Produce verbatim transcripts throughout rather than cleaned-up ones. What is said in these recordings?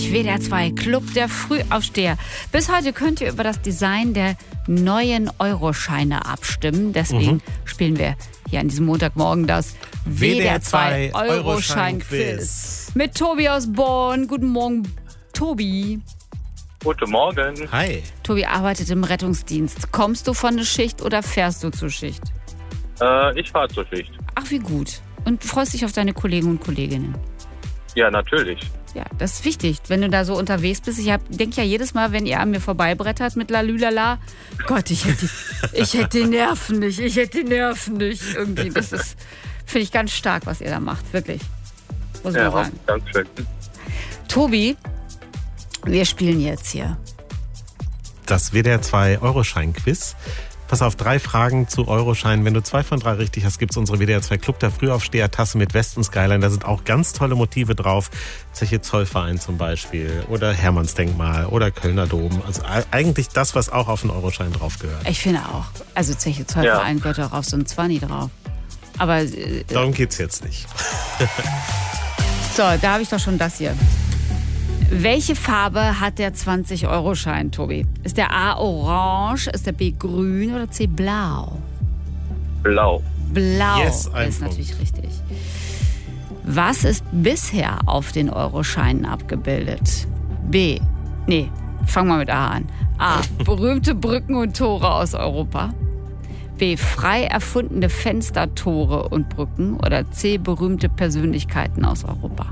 euch. W D R zwei Club der Frühaufsteher. Bis heute könnt ihr über das Design der neuen Euroscheine abstimmen. Deswegen mhm. spielen wir hier an diesem Montagmorgen das W D R zwei Euroschein-Quiz. Mit Tobi aus Bonn. Guten Morgen, Tobi. Guten Morgen. Hi. Tobi arbeitet im Rettungsdienst. Kommst du von der Schicht oder fährst du zur Schicht? Äh, ich fahre zur Schicht. Ach, wie gut. Und freust dich auf deine Kollegen und Kolleginnen? Ja, natürlich. Ja, das ist wichtig, wenn du da so unterwegs bist. Ich denke ja jedes Mal, wenn ihr an mir vorbeibrettert mit Lalülala, Gott, ich hätte, ich hätte die Nerven nicht, ich hätte die Nerven nicht. Irgendwie, das ist, finde ich ganz stark, was ihr da macht, wirklich. Muss ja, man sagen. Danke schön. Tobi, wir spielen jetzt hier das W D R zwei Euroschein-Quiz. Pass auf, drei Fragen zu Euroscheinen. Wenn du zwei von drei richtig hast, gibt es unsere W D R zwei Club der Frühaufsteher-Tasse mit Westen Skyline. Da sind auch ganz tolle Motive drauf. Zeche Zollverein zum Beispiel oder Hermannsdenkmal oder Kölner Dom. Also eigentlich das, was auch auf den Euroschein drauf gehört. Ich finde auch. Also Zeche Zollverein ja. gehört auch auf so ein Zwanni drauf. Aber äh, darum geht's jetzt nicht. So, da habe ich doch schon das hier. Welche Farbe hat der zwanzig-Euro-Schein, Tobi? Ist der A orange, ist der B grün oder C blau? Blau. Blau yes, ist Punkt. Natürlich richtig. Was ist bisher auf den Euroscheinen abgebildet? B. Nee, fangen wir mit A an. A. Berühmte Brücken und Tore aus Europa. B. Frei erfundene Fenster, Tore und Brücken. Oder C. Berühmte Persönlichkeiten aus Europa.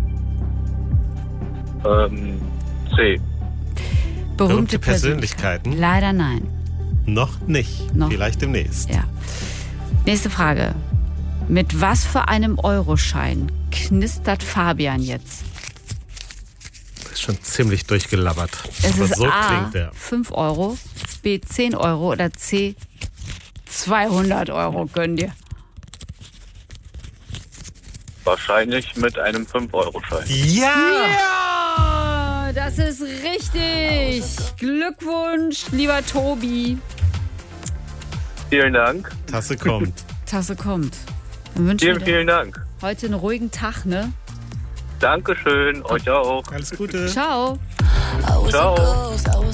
Ähm, C. Berühmte, Berühmte Persönlichkeiten? Leider nein. Noch nicht. Noch. Vielleicht demnächst. Ja. Nächste Frage. Mit was für einem Euroschein knistert Fabian jetzt? Das ist schon ziemlich durchgelabbert. Es Aber ist so A, klingt der. fünf Euro, B, zehn Euro oder C, zweihundert Euro. Gönn dir. Wahrscheinlich mit einem fünf-Euro-Schein. Ja! Ja, das ist richtig. Glückwunsch, lieber Tobi. Vielen Dank. Tasse kommt. Tasse kommt. Dann wünschen Vielen, wir vielen Dank. heute einen ruhigen Tag, ne? Dankeschön, euch auch. Alles Gute. Ciao. Ciao.